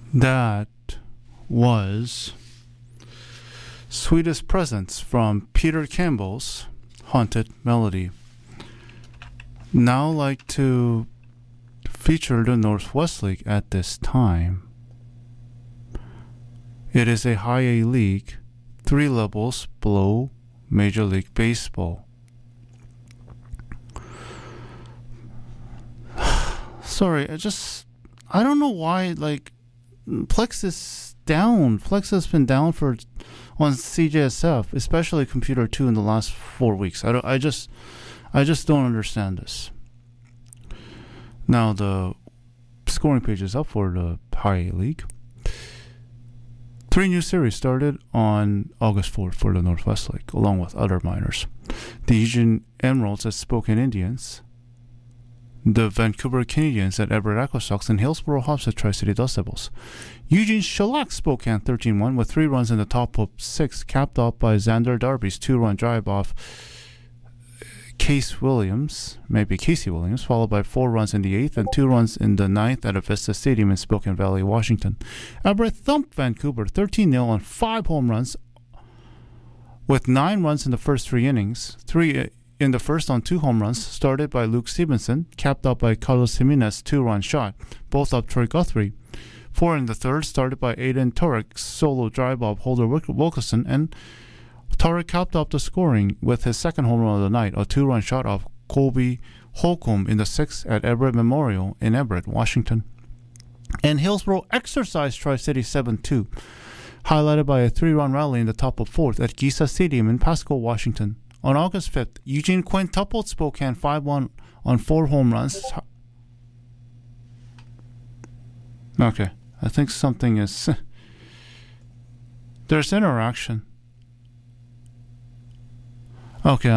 That was Sweetest Presents from Peter Campbell's Haunted Melody. Now like to feature the Northwest League at this time. It is a high A league, 3 levels below Major League Baseball. Sorry, I don't know why, Plex is down. Plex has been down on CJSF, especially Computer 2 in the last 4 weeks. I just don't understand this. Now the scoring page is up for the High A League. 3 new series started on August 4th for the Northwest League, along with other minors. The Eugene Emeralds at Spokane Indians, the Vancouver Canadians at Everett Aqua-Sox, and Hillsboro Hops at Tri-City Dust Devils. Eugene shellacked Spokane 13-1 with 3 runs in the top of 6, capped off by Xander Darby's 2-run drive off Casey Williams, followed by 4 runs in the 8th and 2 runs in the 9th at Avista Stadium in Spokane Valley, Washington. Everett thumped Vancouver 13-0 on 5 home runs with 9 runs in the first 3 innings, 3 in the first on 2 home runs, started by Luke Stevenson, capped up by Carlos Jimenez 2-run shot, both up Troy Guthrie. 4 in the third, started by Aiden Turek, solo drive off Holder Wilkerson, and Turek capped up the scoring with his second home run of the night, a 2-run shot off Colby Holcomb in the 6th at Everett Memorial in Everett, Washington. And Hillsboro exercised Tri-City 7-2, highlighted by a 3-run rally in the top of 4th at Giza Stadium in Pasco, Washington. On August 5th, Eugene quintupled Spokane 5-1 on 4 home runs. Okay, I think something is... There's interaction. Okay,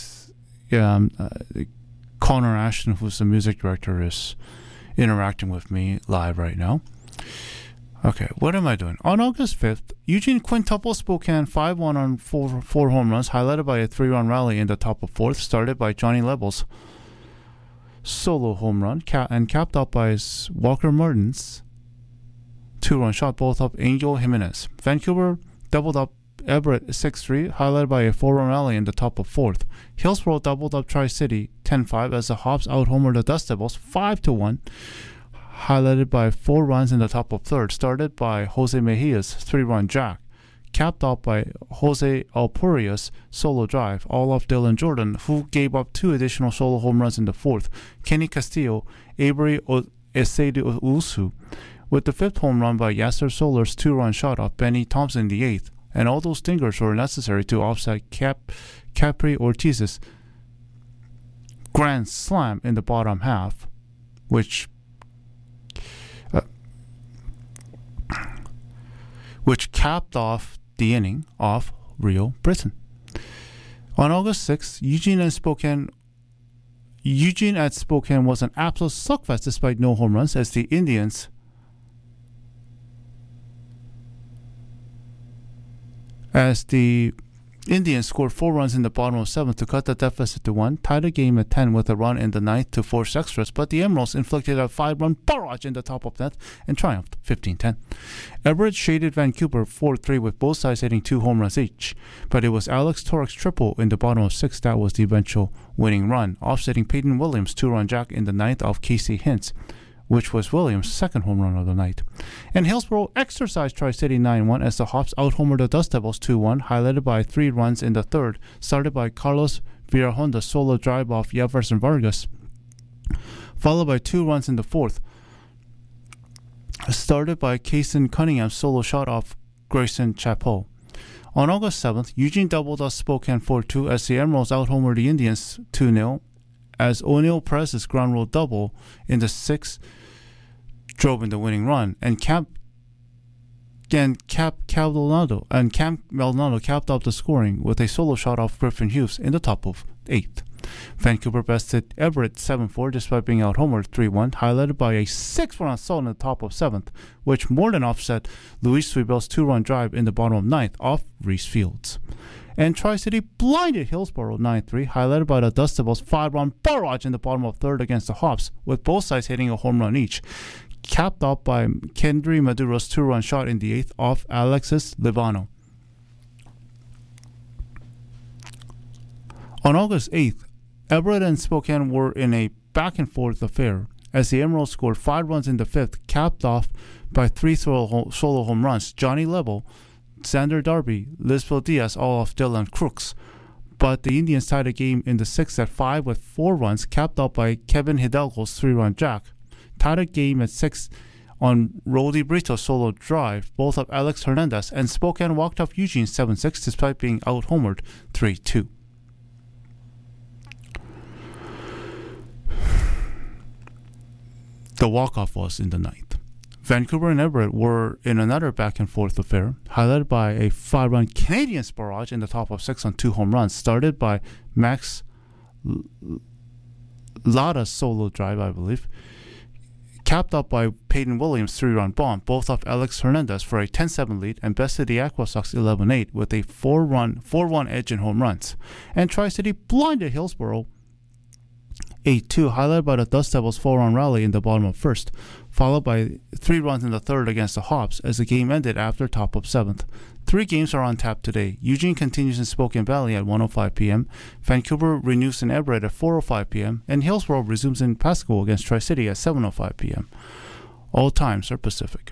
Connor Ashton, who's the music director, is interacting with me live right now. Okay, what am I doing? On August 5th, Eugene quintupled Spokane 5-1 on 4 home runs, highlighted by a 3-run rally in the top of 4th, started by Johnny Lebel's solo home run, and capped up by Walker Martin's 2-run shot, both up Angel Jimenez. Vancouver doubled up Everett 6-3, highlighted by a 4-run rally in the top of 4th. Hillsboro doubled up Tri-City 10-5 as the Hops out-homered the Dust Devils 5-1, highlighted by 4 runs in the top of 3rd, started by Jose Mejia's 3-run jack, capped off by Jose Alpuria's solo drive, all off Dylan Jordan, who gave up 2 additional solo home runs in the 4th, Kenny Castillo, Avery Eseidu Usu, with the 5th home run by Yasser Solar's 2-run shot off Benny Thompson in the 8th. And all those stingers were necessary to offset Capri Ortiz's grand slam in the bottom half, which capped off the inning off Rio Britton. On August 6th, Eugene at Spokane was an absolute slugfest despite no home runs as the Indians scored 4 runs in the bottom of 7th to cut the deficit to 1, tied the game at 10 with a run in the 9th to force extras, but the Emeralds inflicted a 5-run barrage in the top of 10th and triumphed 15-10. Everett shaded Vancouver 4-3 with both sides hitting 2 home runs each, but it was Alex Torek's triple in the bottom of 6th that was the eventual winning run, offsetting Peyton Williams' 2-run jack in the 9th off Casey Hintz, which was Williams' second home run of the night. And Hillsboro exercised Tri-City 9-1 as the Hops out-homered the Dust Devils 2-1, highlighted by 3 runs in the 3rd, started by Carlos Villarhonda's solo drive off Jefferson Vargas, followed by 2 runs in the 4th, started by Kason Cunningham's solo shot off Grayson Chapeau. On August 7th, Eugene doubled up Spokane 4-2 as the Emeralds out-homered the Indians 2-0, as O'Neal Perez's ground rule double in the 6th drove in the winning run, and Cam Maldonado capped up the scoring with a solo shot off Griffin Hughes in the top of 8th. Vancouver bested Everett 7-4 despite being out-homered 3-1, highlighted by a 6-run assault in the top of 7th, which more than offset Luis Suibel's 2-run drive in the bottom of 9th off Reese Fields. And Tri-City blinded Hillsboro 9-3, highlighted by the Dust Devils' 5-run barrage in the bottom of 3rd against the Hops, with both sides hitting a home run each. capped off by Kendry Maduro's two-run shot in the 8th off Alexis Libano. On August 8th, Everett and Spokane were in a back-and-forth affair as the Emeralds scored 5 runs in the 5th, capped off by 3 solo home runs. Johnny Lebo, Xander Darby, Lisbeth Diaz, all off Dylan Crooks. But the Indians tied the game in the 6th at 5 with 4 runs, capped off by Kevin Hidalgo's 3-run jack. Tied the game at 6 on Rody Brito's solo drive, both of Alex Hernandez, and Spokane walked off Eugene 7-6 despite being out-homered 3-2. The walk-off was in the 9th. Vancouver and Everett were in another back-and-forth affair, highlighted by a 5-run Canadiens barrage in the top of 6 on 2 home runs, started by Max Lada's solo drive, I believe, capped up by Peyton Williams' 3-run bomb, both off Alex Hernandez for a 10-7 lead, and bested the Aqua Sox 11-8 with a 4-1 edge in home runs. And Tri-City blinded Hillsborough 8-2, highlighted by the Dust Devils' 4-run rally in the bottom of 1st, followed by 3 runs in the 3rd against the Hops as the game ended after top of 7th. 3 games are on tap today. Eugene continues in Spokane Valley at 1:05 p.m., Vancouver renews in Everett at 4:05 p.m., and Hillsborough resumes in Pasco against Tri-City at 7:05 p.m. All times are Pacific.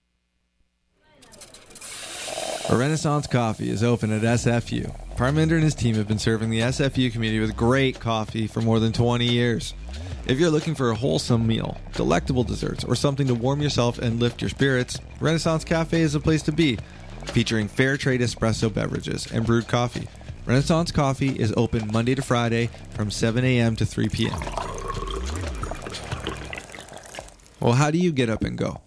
A Renaissance Coffee is open at SFU. Parminder and his team have been serving the SFU community with great coffee for more than 20 years. If you're looking for a wholesome meal, delectable desserts, or something to warm yourself and lift your spirits, Renaissance Cafe is a place to be. Featuring fair trade espresso beverages and brewed coffee, Renaissance Coffee is open Monday to Friday from 7 a.m. to 3 p.m. Well, how do you get up and go?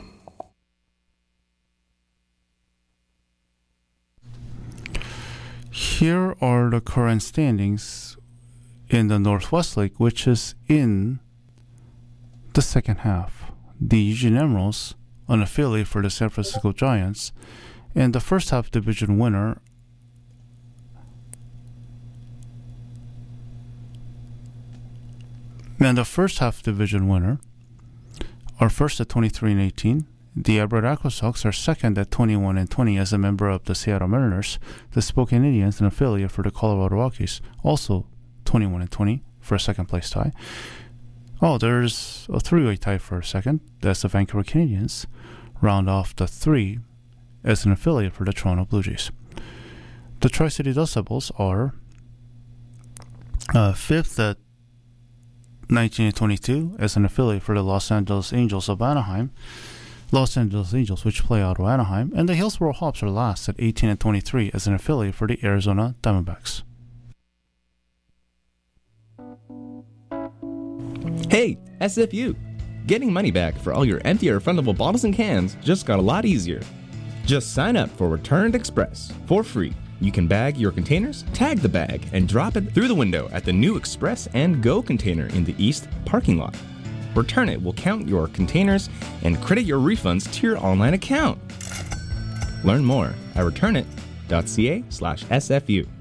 Here are the current standings in the Northwest League, which is in the second half. The Eugene Emeralds, an affiliate for the San Francisco Giants, and the first half division winner are first at 23-18. The Everett Aqua Sox are second at 21-20 as a member of the Seattle Mariners. The Spokane Indians, an affiliate for the Colorado Rockies, also 21-20 for a second place tie. Oh, there's a 3-way tie for a second. That's the Vancouver Canadians. Round off the 3 as an affiliate for the Toronto Blue Jays. The Tri-City Dust Devils are 5th at 19-22 as an affiliate for the Los Angeles Angels, which play out of Anaheim, and the Hillsborough Hops are last at 18-23 as an affiliate for the Arizona Diamondbacks. Hey, SFU! Getting money back for all your empty or refundable bottles and cans just got a lot easier. Just sign up for Returned Express for free. You can bag your containers, tag the bag, and drop it through the window at the new Express and Go container in the East parking lot. Return It will count your containers and credit your refunds to your online account. Learn more at returnit.ca/SFU.